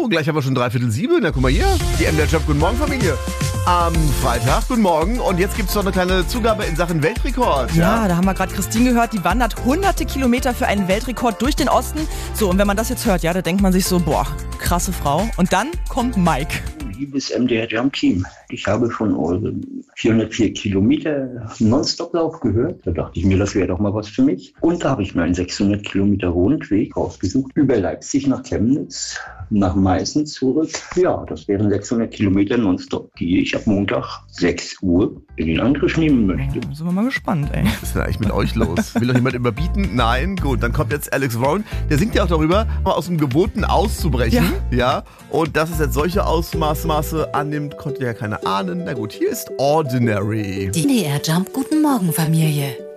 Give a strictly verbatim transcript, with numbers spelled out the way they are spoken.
gleich haben wir schon dreiviertel sieben. Na, guck mal hier, die M D R Job. Guten Morgen, Familie. Am Freitag, guten Morgen. Und jetzt gibt es noch eine kleine Zugabe in Sachen Weltrekord. Ja, ja da haben wir gerade Christine gehört, die wandert hunderte Kilometer für einen Weltrekord durch den Osten. So, und wenn man das jetzt hört, ja, da denkt man sich so, boah, krasse Frau. Und dann kommt Mike. Liebes M D R Jump Team, ich habe von eurem vierhundertvier Kilometer Nonstop-Lauf gehört. Da dachte ich mir, das wäre doch mal was für mich. Und da habe ich mir einen sechshundert Kilometer Rundweg rausgesucht. Über Leipzig nach Chemnitz, nach Meißen zurück. Ja, das wären sechshundert Kilometer Nonstop, die ich ab Montag sechs Uhr in Angriff nehmen möchte. Da sind wir mal gespannt, ey. Was ist denn eigentlich mit euch los? Will doch jemand überbieten? Nein? Gut, dann kommt jetzt Alex Warren. Der singt ja auch darüber, mal aus dem Gewohnten auszubrechen. Ja. ja. Und dass es jetzt solche Ausmaße annimmt, konnte ja keiner ahnen. Na gut, hier ist Ordinary. Die M D R Jump Guten Morgen Familie.